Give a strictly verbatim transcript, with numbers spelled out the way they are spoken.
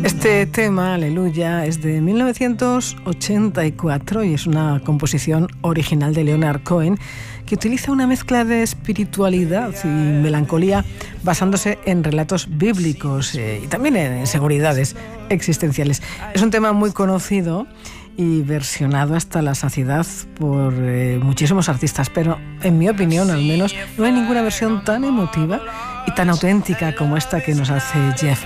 Este tema, Aleluya, es de mil novecientos ochenta y cuatro y es una composición original de Leonard Cohen que utiliza una mezcla de espiritualidad y melancolía basándose en relatos bíblicos eh, y también en seguridades existenciales. Es un tema muy conocido y versionado hasta la saciedad por eh, muchísimos artistas, pero en mi opinión al menos no hay ninguna versión tan emotiva y tan auténtica como esta que nos hace Jeff